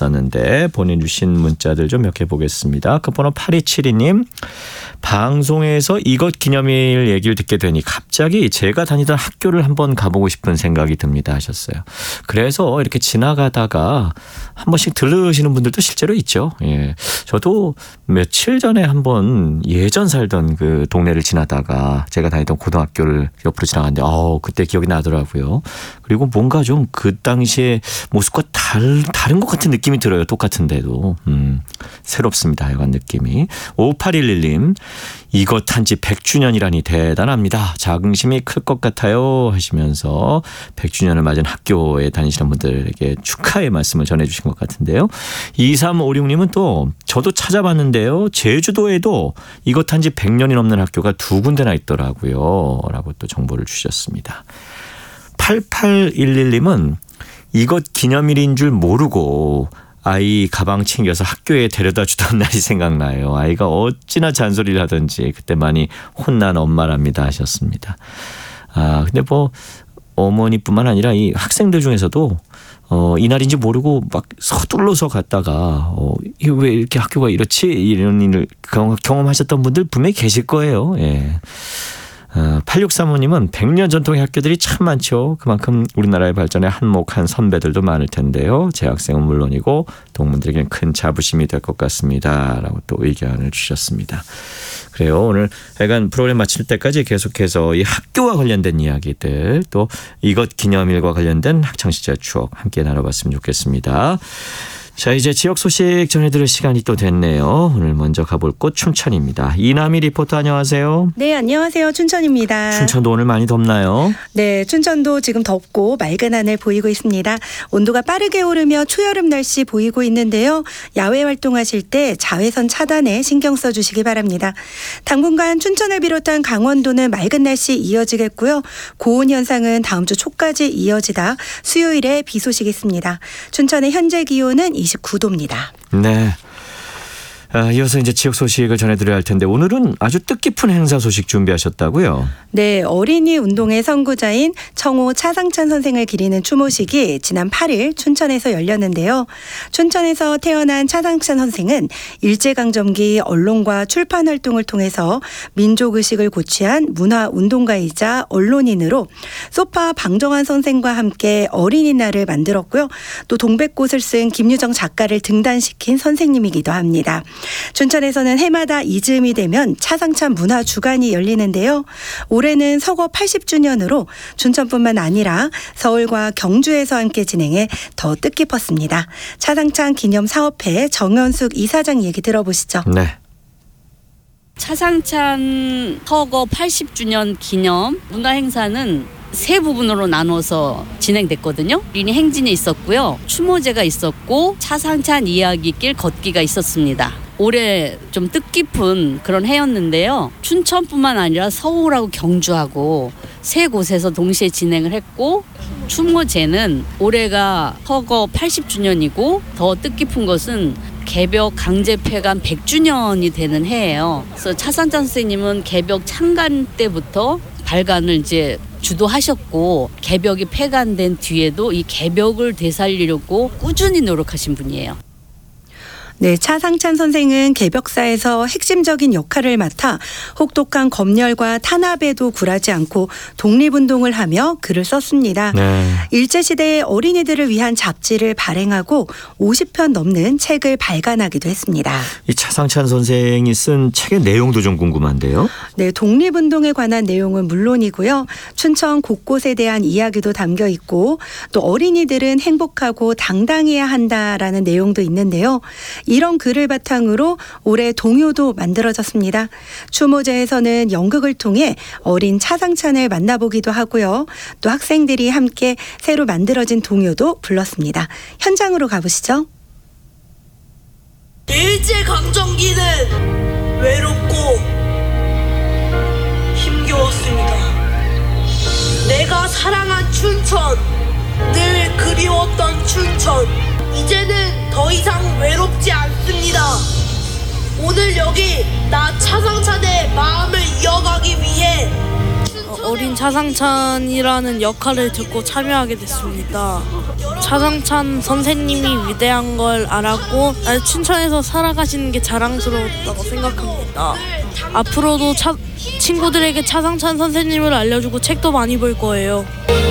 있었는데 보내주신 문자들 좀 몇 개 보겠습니다. 끝번호 8272님. 방송에서 이것 기념일 얘기를 듣게 되니 갑자기 제가 다니던 학교를 한번 가보고 싶은 생각이 듭니다 하셨어요. 그래서 이렇게 지나가다가 한 번씩 들르시는 분들도 실제로 있죠. 예. 저도 며칠 전에 한번 예전 살던 그 동네를 지나다가 제가 다니던 고등학교를 옆으로 지나갔는데 그때 기억이 나더라고요. 그리고 뭔가 좀 그 당시의 모습과 다른 것 같은 느낌이 들어요. 똑같은데도. 새롭습니다. 하여간 느낌이. 5811님. 이것 한지 100주년이라니 대단합니다. 자긍심이 클 것 같아요 하시면서 100주년을 맞은 학교에 다니시는 분들에게 축하의 말씀을 전해주신 것 같은데요. 2356님은 또 저도 찾아봤는데요. 제주도에도 이것 한지 100년이 넘는 학교가 2군데나 있더라고요. 라고 또 정보를 주셨습니다. 8811님은 이것 기념일인 줄 모르고 아이 가방 챙겨서 학교에 데려다 주던 날이 생각나요. 아이가 어찌나 잔소리를 하던지 그때 많이 혼난 엄마랍니다 하셨습니다. 근데 뭐 어머니뿐만 아니라 이 학생들 중에서도 이날인지 모르고 막 서둘러서 갔다가 왜 이렇게 학교가 이렇지? 이런 일을 경험하셨던 분들 분명히 계실 거예요. 예. 8635님은 100년 전통의 학교들이 참 많죠. 그만큼 우리나라의 발전에 한몫한 선배들도 많을 텐데요. 재학생은 물론이고 동문들에게는 큰 자부심이 될 것 같습니다. 라고 또 의견을 주셨습니다. 그래요. 오늘 약간 프로그램 마칠 때까지 계속해서 이 학교와 관련된 이야기들 또 이것 기념일과 관련된 학창시절 추억 함께 나눠봤으면 좋겠습니다. 자, 이제 지역 소식 전해드릴 시간이 또 됐네요. 오늘 먼저 가볼 곳 춘천입니다. 이남희 리포터 안녕하세요. 네, 안녕하세요. 춘천입니다. 춘천도 오늘 많이 덥나요? 네, 춘천도 지금 덥고 맑은 하늘 보이고 있습니다. 온도가 빠르게 오르며 초여름 날씨 보이고 있는데요. 야외 활동하실 때 자외선 차단에 신경 써주시기 바랍니다. 당분간 춘천을 비롯한 강원도는 맑은 날씨 이어지겠고요. 고온 현상은 다음 주 초까지 이어지다 수요일에 비 소식이 있습니다. 춘천의 현재 기온은 29도입니다. 네. 이어서 이제 지역 소식을 전해드려야 할 텐데 오늘은 아주 뜻깊은 행사 소식 준비하셨다고요? 네, 어린이 운동의 선구자인 청호 차상찬 선생을 기리는 추모식이 지난 8일 춘천에서 열렸는데요. 춘천에서 태어난 차상찬 선생은 일제강점기 언론과 출판 활동을 통해서 민족의식을 고취한 문화운동가이자 언론인으로 소파 방정환 선생과 함께 어린이날을 만들었고요. 또 동백꽃을 쓴 김유정 작가를 등단시킨 선생님이기도 합니다. 춘천에서는 해마다 이즈음이 되면 차상찬 문화주간이 열리는데요. 올해는 서거 80주년으로 춘천뿐만 아니라 서울과 경주에서 함께 진행해 더 뜻깊었습니다. 차상찬 기념사업회 정현숙 이사장 얘기 들어보시죠. 네. 차상찬 서거 80주년 기념 문화행사는 세 부분으로 나눠서 진행됐거든요. 어린이 행진이 있었고요. 추모제가 있었고 차상찬 이야기길 걷기가 있었습니다. 올해 좀 뜻깊은 그런 해였는데요. 춘천뿐만 아니라 서울하고 경주하고 세 곳에서 동시에 진행을 했고 추모제는 올해가 서거 80주년이고 더 뜻깊은 것은 개벽 강제 폐간 100주년이 되는 해예요. 그래서 차상찬 선생님은 개벽 창간 때부터 발간을 이제 주도하셨고 개벽이 폐간된 뒤에도 이 개벽을 되살리려고 꾸준히 노력하신 분이에요. 네, 차상찬 선생은 개벽사에서 핵심적인 역할을 맡아 혹독한 검열과 탄압에도 굴하지 않고 독립운동을 하며 글을 썼습니다. 네. 일제시대의 어린이들을 위한 잡지를 발행하고 50편 넘는 책을 발간하기도 했습니다. 이 차상찬 선생이 쓴 책의 내용도 좀 궁금한데요. 네, 독립운동에 관한 내용은 물론이고요. 춘천 곳곳에 대한 이야기도 담겨 있고 또 어린이들은 행복하고 당당해야 한다라는 내용도 있는데요. 이런 글을 바탕으로 올해 동요도 만들어졌습니다. 추모제에서는 연극을 통해 어린 차상찬을 만나보기도 하고요. 또 학생들이 함께 새로 만들어진 동요도 불렀습니다. 현장으로 가보시죠. 일제강점기는 외롭고 힘겨웠습니다. 내가 사랑한 춘천, 늘 그리웠던 춘천, 이제는 더 이상 외롭지 않습니다. 오늘 여기 나 차상찬의 마음을 이어가기 위해 어린 차상찬이라는 역할을 듣고 참여하게 됐습니다. 차상찬 선생님이 위대한 걸 알았고 춘천에서 살아가시는 게 자랑스러웠다고 생각합니다. 앞으로도 친구들에게 차상찬 선생님을 알려주고 책도 많이 볼 거예요.